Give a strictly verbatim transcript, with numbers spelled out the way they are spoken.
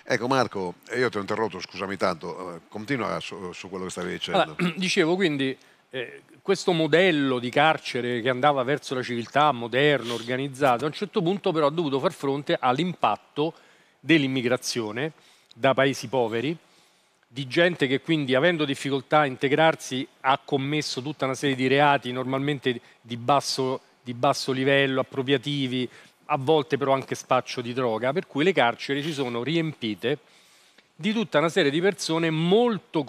Ecco Marco, io ti ho interrotto, scusami tanto, eh, continua su, su quello che stavi dicendo. Allora, dicevo quindi eh, questo modello di carcere che andava verso la civiltà, moderno, organizzato, a un certo punto però ha dovuto far fronte all'impatto dell'immigrazione da paesi poveri, di gente che quindi avendo difficoltà a integrarsi ha commesso tutta una serie di reati normalmente di basso, di basso livello, appropriativi, a volte però anche spaccio di droga, per cui le carceri si sono riempite di tutta una serie di persone molto